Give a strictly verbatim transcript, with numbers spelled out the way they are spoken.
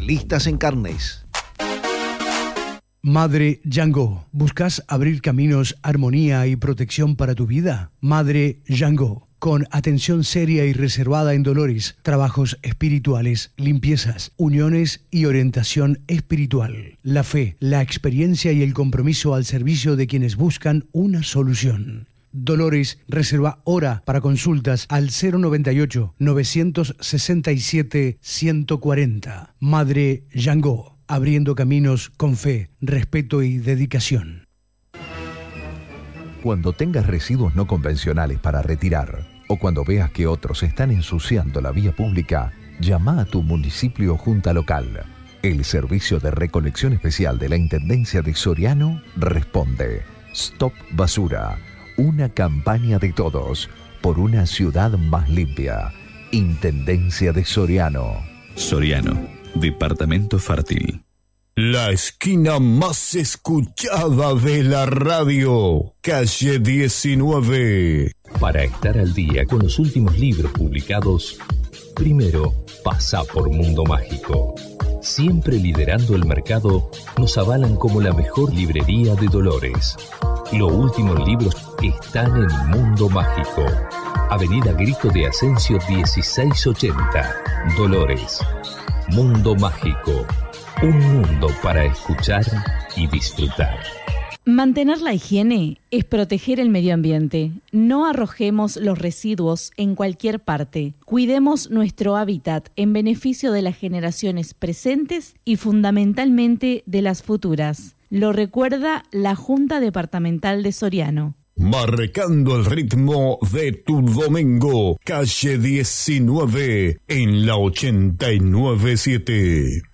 especialistas en carnes. Madre Django, ¿buscas abrir caminos, armonía y protección para tu vida? Madre Django, con atención seria y reservada en dolores, trabajos espirituales, limpiezas, uniones y orientación espiritual. La fe, la experiencia y el compromiso al servicio de quienes buscan una solución. Dolores, reserva hora para consultas al cero noventa y ocho, novecientos sesenta y siete, ciento cuarenta. Madre Django, abriendo caminos con fe, respeto y dedicación. Cuando tengas residuos no convencionales para retirar o cuando veas que otros están ensuciando la vía pública, llama a tu municipio o junta local. El servicio de recolección especial de la Intendencia de Soriano responde. Stop Basura, una campaña de todos por una ciudad más limpia. Intendencia de Soriano. Soriano, departamento fértil. La esquina más escuchada de la radio, calle diecinueve. Para estar al día con los últimos libros publicados, primero pasa por Mundo Mágico. Siempre liderando el mercado, nos avalan como la mejor librería de Dolores. Los últimos libros están en Mundo Mágico. Avenida Grito de Asensio dieciséis ochenta, Dolores. Mundo Mágico. Un mundo para escuchar y disfrutar. Mantener la higiene es proteger el medio ambiente. No arrojemos los residuos en cualquier parte. Cuidemos nuestro hábitat en beneficio de las generaciones presentes y fundamentalmente de las futuras. Lo recuerda la Junta Departamental de Soriano. Marcando el ritmo de tu domingo, calle diecinueve en la ochenta y nueve siete.